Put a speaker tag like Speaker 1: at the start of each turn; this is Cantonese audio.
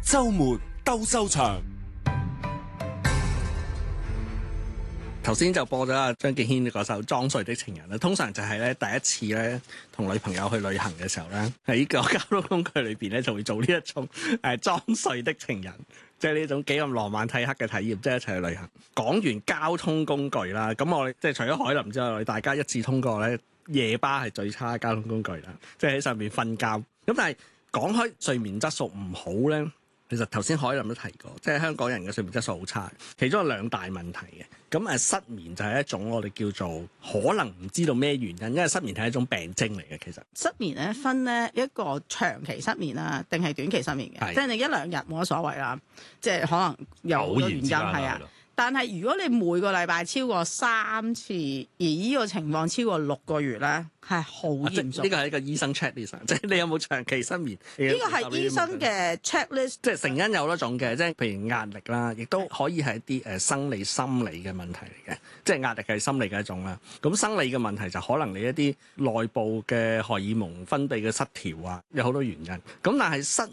Speaker 1: 週末鬥獸場。
Speaker 2: 頭先就播咗阿張敬軒嗰首《裝睡的情人》啦，通常就係咧第一次咧同女朋友去旅行嘅時候咧，喺個交通工具裏邊咧就會做呢一種裝睡的情人，即係呢種幾咁浪漫體刻嘅體驗，即係一齊去旅行。講完交通工具啦，咁我哋即係除咗海林之外，我哋大家一致通過咧，夜巴係最差嘅交通工具啦，即係喺上面瞓覺。咁但係講開睡眠質素唔好咧。其實頭先海林都提過，即係香港人嘅睡眠質素好差，其中有兩大問題嘅。咁失眠就係一種我哋叫做可能唔知道咩原因，因為失眠係一種病徵嚟嘅。其實
Speaker 3: 失眠咧分咧一個長期失眠啊，定係短期失眠嘅，即係你一兩日冇乜所謂啦，即係可能有好多原因係啊。但係如果你每個禮拜超過3次，而呢個情況超過6個月咧，係好嚴重。
Speaker 2: 呢個係一個醫生 checklist， 即係你有冇長期失眠？
Speaker 3: 呢個係醫生嘅 checklist。
Speaker 2: 即係成因有多種嘅，即係譬如壓力啦，亦都可以係一啲生理心理嘅問題嚟嘅。即係壓力係心理嘅一種啦。咁生理嘅問題就可能你一啲內部嘅荷爾蒙分泌嘅失調啊，有好多原因。咁但係失